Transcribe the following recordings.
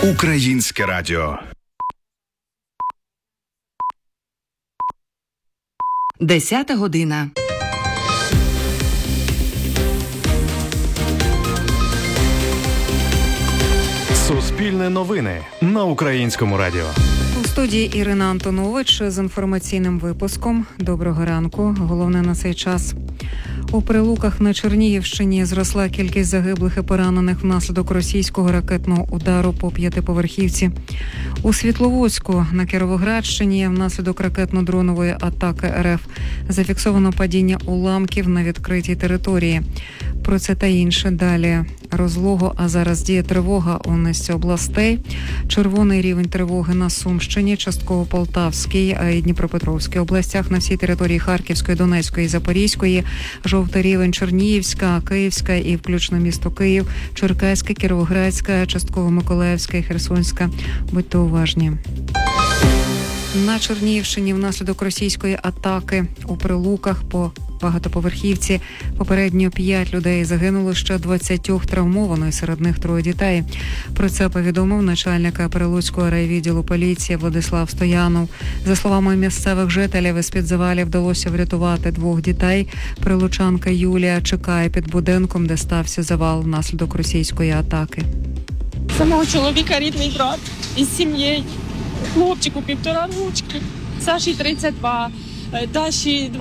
Українське радіо. 10 година. Суспільне новини на Українському радіо. У студії Ірина Антонович з інформаційним випуском. Доброго ранку. Головне на цей час. У Прилуках на Чернігівщині зросла кількість загиблих і поранених внаслідок російського ракетного удару по п'ятиповерхівці. У Світловодську на Кіровоградщині внаслідок ракетно-дронової атаки РФ зафіксовано падіння уламків на відкритій території. Про це та інше далі. Розлого, а зараз діє тривога у низці областей. Червоний рівень тривоги на Сумщині, частково Полтавській і Дніпропетровській областях, на всій території Харківської, Донецької і Запорізької. Жовтий рівень Чернігівська, Київська і включно місто Київ, Черкаська, Кіровоградська, частково Миколаївська і Херсонська. Будьте уважні. На Чернігівщині внаслідок російської атаки у Прилуках по багатоповерхівці попередньо 5 людей загинуло, ще 20 травмовано, і серед них 3 дітей. Про це повідомив начальник Прилуцького райвідділу поліції Владислав Стоянов. За словами місцевих жителів, із-під завалів вдалося врятувати 2 дітей. Прилучанка Юлія чекає під будинком, де стався завал внаслідок російської атаки. Самого чоловіка рідний брат із сім'єю. Хлопчику 1,5 рочки, Саші 32, Даші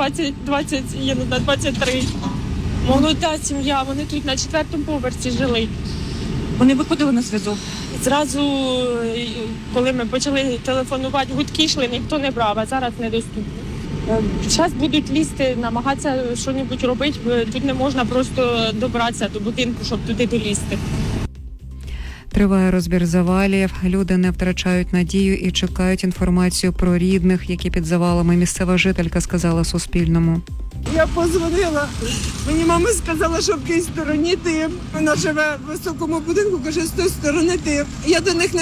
23. Молода сім'я, вони тут на 4-му поверсі жили. Вони виходили на зв'язок. Зразу, коли ми почали телефонувати, гудки йшли, ніхто не брав, а зараз недоступно. Зараз будуть лізти, намагатися щось робити, тут не можна просто добратися до будинку, щоб туди долізти. Триває розбір завалів. Люди не втрачають надію і чекають інформацію про рідних, які під завалами. Місцева жителька сказала Суспільному. Я подзвонила, мені мама сказала, що в тій стороні тим. Вона живе в високому будинку, каже, з тої сторони тим. Я до них не